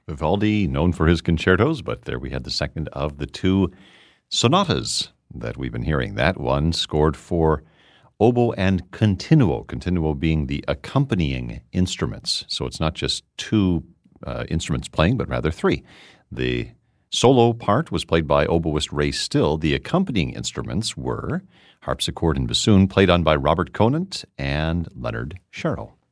Vivaldi, known for his concertos, but there we had the second of the two sonatas that we've been hearing. That one scored for oboe and continuo, continuo being the accompanying instruments. So it's not just two instruments playing, but rather three. The solo part was played by oboist Ray Still. The accompanying instruments were harpsichord and bassoon, played on by Robert Conant and Leonard Sherrill.